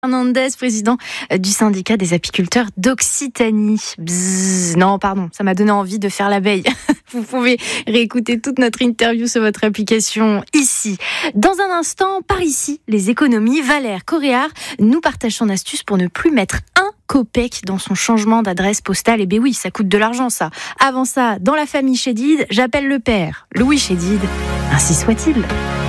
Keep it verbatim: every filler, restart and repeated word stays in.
Hernandez, président du syndicat des apiculteurs d'Occitanie. Bzzz, non, pardon, ça m'a donné envie de faire l'abeille. Vous pouvez réécouter toute notre interview sur votre application ici. Dans un instant, par ici, les économies. Valère Coréard nous partage son astuce pour ne plus mettre un copec dans son changement d'adresse postale. Eh bien oui, ça coûte de l'argent, ça. Avant ça, dans la famille Chédid, j'appelle le père, Louis Chédid. Ainsi soit-il.